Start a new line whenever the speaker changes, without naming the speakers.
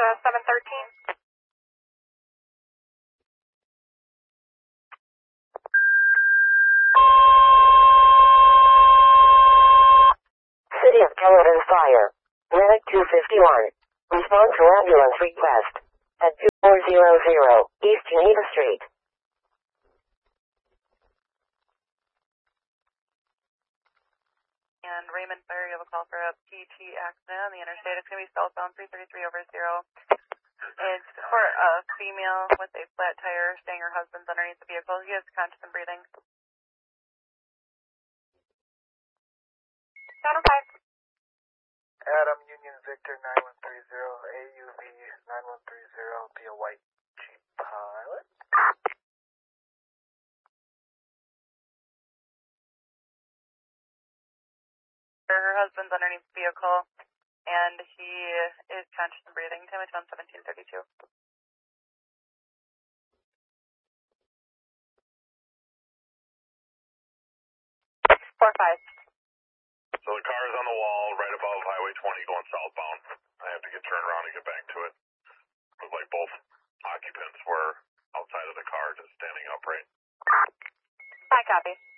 713.
City of Kellerton Fire. Relic 251. Respond to ambulance request. At 2400 East Geneva Street.
And Raymond Fire, you have a call for a PT accident on the interstate. It's going to be southbound 333/0. It's for a female with a flat tire saying her husband's underneath the vehicle. He is conscious and breathing. 705.
Adam, Union Victor 9130, AUV 9130, be a white Jeep pilot.
Her husband's underneath the vehicle, and he is conscious and breathing. Damage on 1732. 45.
So the car is on the wall right above Highway 20 going southbound. I have to get turned around and get back to it. Looks like both occupants were outside of the car just standing upright.
I copy.